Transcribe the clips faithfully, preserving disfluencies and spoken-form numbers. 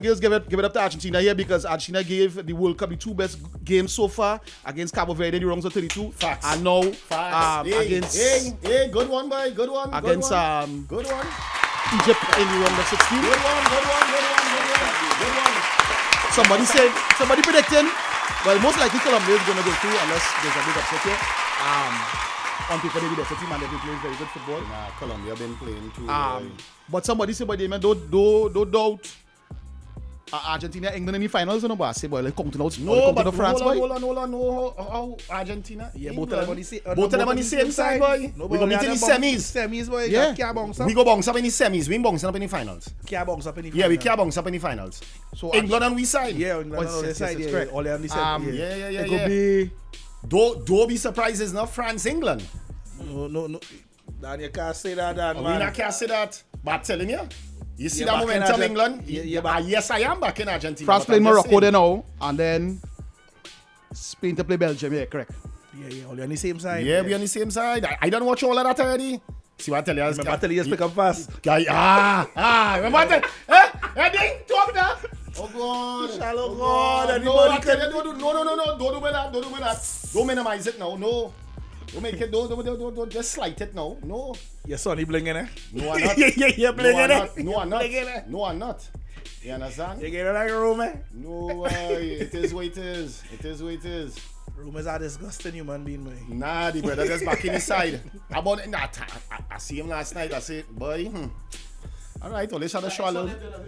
Girls give it give it up to Argentina here because Argentina gave the World Cup the two best games so far against Cabo Verde, the rounds of thirty-two. Facts. And now Facts. um, hey, against hey, hey, good one, boy. Good one. against good one. um good one. Egypt in the round of sixteen. Good one. Good one. Good one. Good one. Good one. Somebody said somebody predicting. Well, most likely Colombia is going to go through unless there's a big upset here. Um, on paper they be the team and they've been playing very good football. Nah, Colombia been playing too. Um, but somebody said, but they man don't don't don't doubt. Uh, Argentina, England in the finals, you know, but I say, boy, like, counting out, no, but to France, hold on, boy. hold on, hold on, no, how, how Argentina, Yeah, England, both of them on the same, both of them on the same side, boy. No, We go meet in the semis. Semis, boy. Yeah. Yeah. Can't bounce up. We go bounce up in the semis. We bounce up in the finals. Can't bounce up in the Yeah, we final. can't bounce up in the finals. So England on we side. Yeah, England Yes, on the yes, side. yes, Yeah, correct. all they on the side. Um, yeah. Yeah, yeah, yeah, it yeah. could be. Don't, don't be surprised it's not France, England. No, no, no. Dan, you can't say that, Dan, We man. not can't say that. But I'm telling you, you see Yeah, that back in momentum, Argent- England? Yeah, Yeah, yeah, yeah, yes, I am back in Argentina. France but playing I'm just Morocco there saying. now, and then Spain to play Belgium. Yeah, correct. Yeah, yeah, all they on the same side. Yeah, we on the same side. I, I don't watch all of that already. See what I tell you? Remember, I tell you, just pick up fast. Guy, ah, ah, remember I tell eh? Eh, ding, talk that. Oh God, Shallow oh, God, God. No, anybody I tell can- you, don't do, no, no, no, no, don't do with that, don't do with that. Don't minimize it now, no. Don't make it, don't, don't, don't, don't, don't just slight it now, no. Your son, he blinging, eh? No, I'm not. yeah, yeah, yeah, No, blinging, I'm eh? not. No, I'm not. Blinging, eh? No, I'm not. You understand? You get it like a room, eh? No way. It is what it is. It is what it is. Rumors are disgusting human being, boy. Nah, the brother just back in his side. About nah, I, I, I see him last night. I say, boy, hmm. All right, well, let's have a show a little.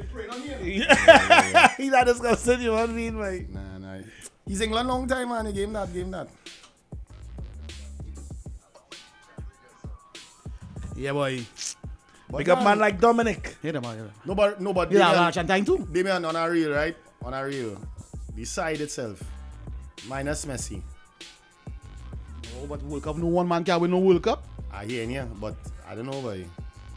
He's not disgusting human being, boy. Nah, nah. He's England long time, man. He game that, game that. Yeah, boy. But Big up man like Dominic. Yeah, man. Yeah, No, but no, but yeah Damian- Argentine too. Damian on a real, right? On a real. The side itself, minus Messi. No, but World Cup, no one man can win no World Cup. I hear you, but I don't know, boy.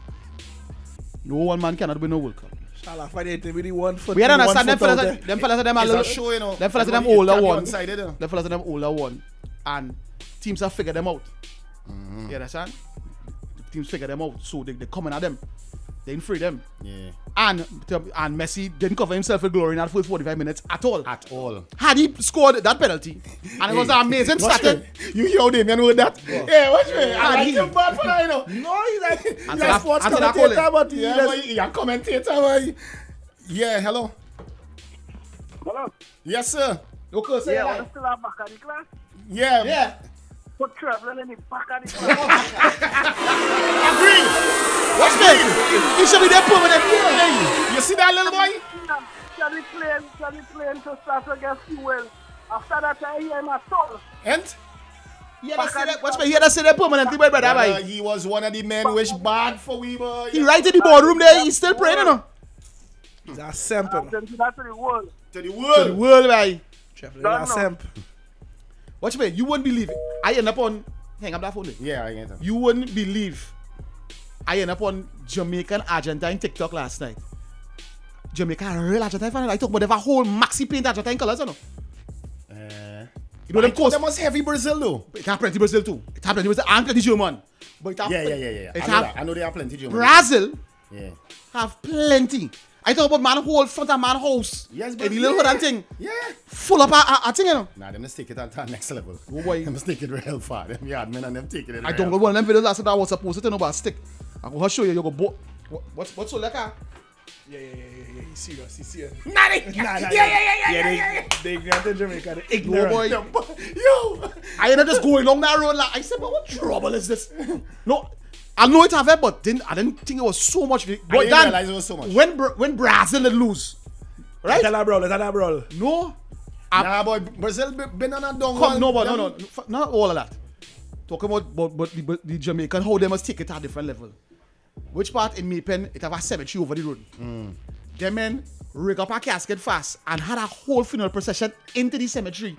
No one man cannot win no World Cup. Shala, fight it with the one foot. We don't one understand them foot out fellas. there. Them fellas, them a It's little. a show, you know. Them fellas, them Everybody- it older can't be one. one-sided, you know. Them fellas, them older one, and teams have figured them out. Mm-hmm. You understand? Teams figure them out, so they they coming at them. They didn't free them. Yeah. And and Messi didn't cover himself with glory in that first forty-five minutes at all. At all. Had he scored that penalty, and it was an amazing Watch starting. me. You hear how Damian with that? Yeah, watch me. I And like he- him bad for that, you know. No, he's like, he's Answer a that- sports answer that commentator, calling. but he Yeah, just... boy, you're a commentator, boy. Yeah, hello. Hello? Yes, sir. Okay, say Yeah, that. I'm still at back of the class. Yeah. Yeah. Put traveling in the back of the class. Agree. Watch me. He should be there permanent. Yeah. You see that little boy? Shall we play, shall we play to start against fuel? After that, I hear my soul. And He had to say that. Watch me. He had to say that permanently, my brother. brother, boy. he was one of the men which bad for we, boy. He right in the boardroom there. He's still praying, you know. He's a simp, you know. Argentina to the world. To the To the world. world, boy. Traveling Don't a know. simp. Watch me. You wouldn't believe it. I end up on. Hang up that phone. there. Yeah, I get it. You wouldn't believe. I end up on Jamaican Argentine TikTok last night. Jamaican real Argentine fan. I talk about they have a whole maxi paint Argentine colors, you know. Uh, You know I them thought coast. them was heavy Brazil though. It have plenty Brazil too. It have plenty Brazil and plenty German. But it have Yeah, yeah, yeah, yeah. It I know have that. I know they have plenty German. Brazil Yeah. have plenty. I talk about man whole front of man house. Yes, And but the little yeah. hood and thing. Yeah. Full up a, a, a thing, you know. Nah, them just take it on to the next level. Oh, boy. Them just take it real far. Them yard men and them taking it I real don't know one of them videos last night I was supposed to turn over a stick. I'm gonna show you, you go bo- what, what's what's so like a Yeah, yeah, yeah, yeah, yeah. He's serious, he's serious. Nah, they, Nah, nah, yeah, yeah, yeah, yeah, yeah, yeah, yeah. they, they granted Jamaica the no ignorant. boy. Them boy- Yo. I ended up just going along that road like I said, but what trouble is this? No, I know it have it, but didn't I didn't think it was so much. But didn't Dan, realize it was so much. When Bra- when Brazil did lose, right? Tell her, bro, let her, bro. No, Nah, boy, Brazil be- been on a down come, no, but no, them- no, f- not all of that. Talking about but, but the, but the Jamaican how they must take it to a different level. Which part in Maypen it have a cemetery over the road. Mm. Them men rig up a casket fast and had a whole funeral procession into the cemetery.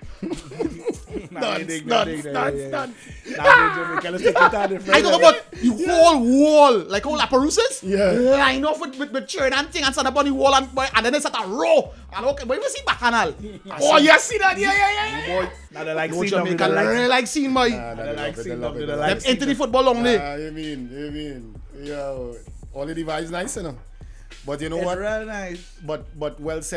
Nah, Done, they dig, done, they dig, done, yeah, yeah. done. Nah, they Jamaica, let's take it to a different I talk level. about the whole wall, like all Laperousas. Yeah. Line off with, with, with churn and thing and stand up on the wall and, boy, and then they start a row. And okay, but you see Bacchanal. Oh, you see that? Yeah, yeah, yeah, yeah. Boy, Nah, they like no seeing them, they Jamaican like really like seeing boy. Nah, they they like love it, they seeing love them, it, they they like Them love it. into the football long day. Ah, you mean, you mean, yo, all of the vibes nice, you know. But you know It's what? real nice. But but well said.